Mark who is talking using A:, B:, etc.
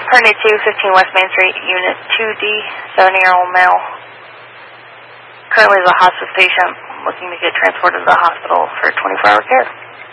A: Attorney 215 West Main Street, Unit 2D, 70-year-old male. Currently is a hospice patient looking to get transported to the hospital for 24-hour care.